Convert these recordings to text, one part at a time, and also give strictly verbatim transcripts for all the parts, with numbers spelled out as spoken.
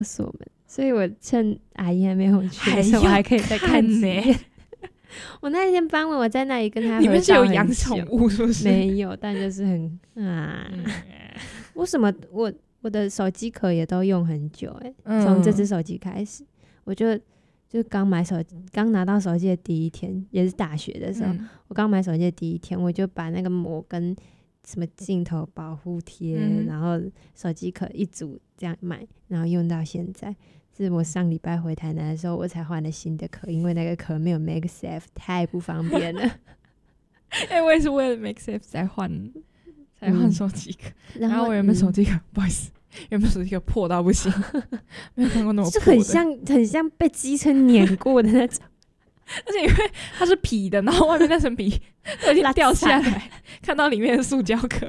诉我们，所以我趁阿姨还没有去的时候，我还可以再看几遍。我那一天傍晚我在那里跟他合照很久。 你们是有养宠物是不是？ 没有，但就是很啊，嗯、我什么我我的手机壳也都用很久哎、欸，从、嗯、这只手机开始，我就就刚买手机，刚拿到手机的第一天，也是大学的时候，嗯、我刚买手机的第一天，我就把那个膜跟什么镜头保护贴，嗯、然后手机壳一组这样买，然后用到现在。是我上礼拜回台南的时候，我才换了新的壳，因为那个壳没有 MagSafe， 太不方便了。 哎、欸，我也是为了 MagSafe 才换才换手机壳、嗯，然后我原本手机壳、嗯、不好意思，原本手机壳破到不行，没有看过那么破的，就很像很像被机车碾过的那种。 而且因为它是皮的，然后外面那层皮都已经掉下来，看到里面的塑胶壳。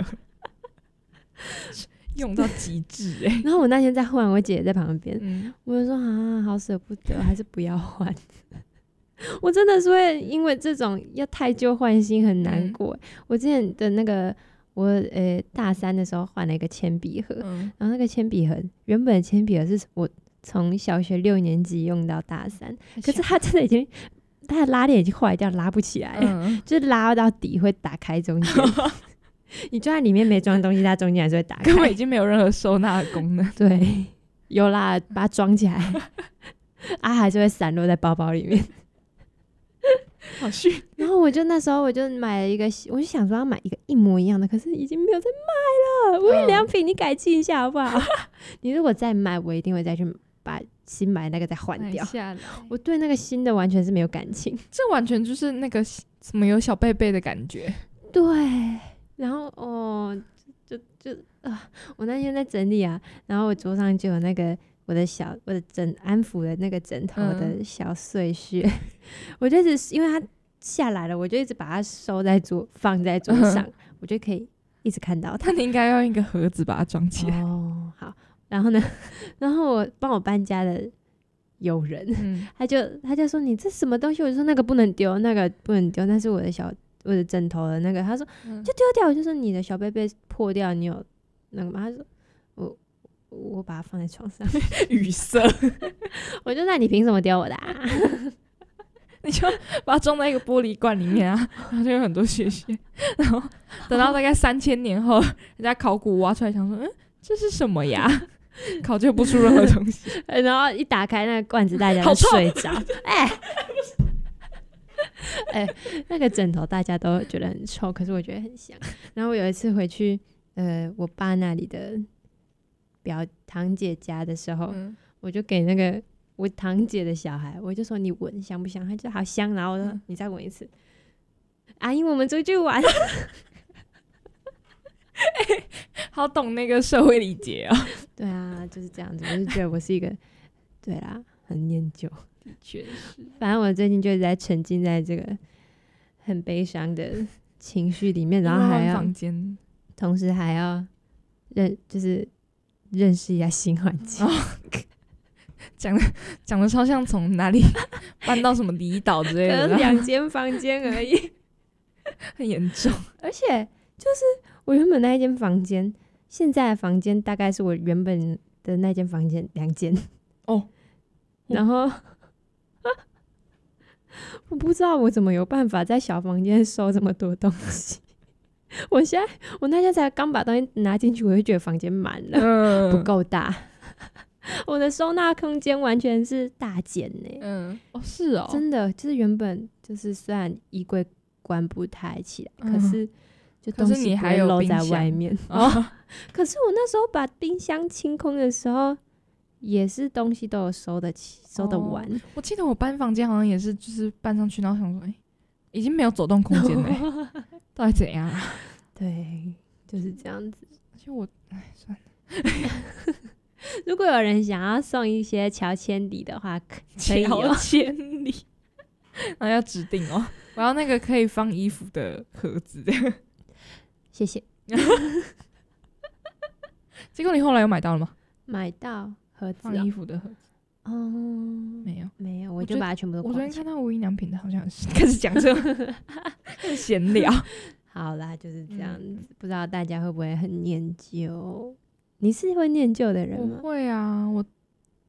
用到极致哎、欸！ 然后我那天在换，我姐也在旁边、嗯，我就说啊，好舍不得，还是不要换。我真的是会因为这种要太旧换新很难过、欸嗯。我之前的那个我呃、欸、大三的时候换了一个铅笔盒、嗯，然后那个铅笔盒原本的铅笔盒是我从小学六年级用到大三，可是它真的已经它的拉链已经坏掉，拉不起来了，嗯、就是拉到底会打开中间。你就算里面没装东西，它中间还是会打开， 根本已经没有任何收纳的功能。 对，有啦，把它装起来，啊，还是会散落在包包里面。 好逊。 然后我就那时候我就买了一个，我就想说要买一个一模一样的，可是已经没有在卖了。无印良品，你改进一下好不好？你如果再买，我一定会再去把新买那个再换掉。我对那个新的完全是没有感情， 这完全就是那个什么有小贝贝的感觉。 对。然后哦，就就啊，我那天在整理啊，然后我桌上就有那个我的小我的枕安抚的那个枕头的小碎屑，嗯、我就一直因为它下来了，我就一直把它收在桌放在桌上，嗯、我就可以一直看到它。 那你应该用一个盒子把它装起来。 哦，好，然后呢，然后我帮我搬家的友人，嗯、他就他就说你这什么东西？我就说那个不能丢，那个不能丢，那是我的小。我的枕头的那个，他说、嗯、就丢掉，我就说你的小贝贝破掉，你有那个吗？他说我我把它放在床上， 语塞。 我就那你凭什么丢我的、啊？ 你就把它装在一个玻璃罐里面啊，然后就有很多屑屑，然后等到大概三千年后，人家考古挖出来，想说嗯这是什么呀？考究不出任何东西， 然后一打开那个罐子，大家都睡着，哎。哎、欸，那个枕头大家都觉得很臭，可是我觉得很香。然后我有一次回去，呃，我爸那里的表堂姐家的时候，嗯、我就给那个我堂姐的小孩，我就说你闻香不香？他就好香，然后我说、嗯、你再闻一次。阿姨，我们出去玩。欸、 好懂那个社会礼节哦。 对啊，就是这样子。我就觉得我是一个，对啦，很念旧。 的确是， 反正我最近就是在沉浸在这个很悲伤的情绪里面，然后还要房间， 同时还要认就是认识一下新环境。 讲的讲的超像从哪里搬到什么离岛之类的， 可能两间房间而已， 很严重。 而且就是我原本那一间房间，现在的房间大概是我原本的那间房间两间哦，然后。我不知道我怎么有办法在小房间收这么多东西。我现在我那天才刚把东西拿进去，我就觉得房间满了，嗯、不够大。我的收纳空间完全是大减呢、欸。 嗯，哦，是哦， 真的就是原本就是虽然衣柜关不太起来，嗯、可是就东西不会露在外面。哦，可是我那时候把冰箱清空的时候。也是东西都有收得起，收得完。哦、 我记得我搬房间好像也是，就是搬上去，然后想说，哎、欸，已经没有走动空间了、欸，到底怎样啊？ 对，就是这样子。 而且我，哎，算了。 如果有人想要送一些乔千里的话，可以乔千里，然后要指定哦，我要那个可以放衣服的盒子。 谢谢。 结果你后来有买到了吗？ 买到。盒子、哦、 放衣服的盒子哦， 没有没有，我就把它全部都我昨天看到无印良品的，好像是开始讲这种闲聊。 好啦，就是这样子、嗯，不知道大家会不会很念旧？你是会念旧的人吗？ 我会啊，我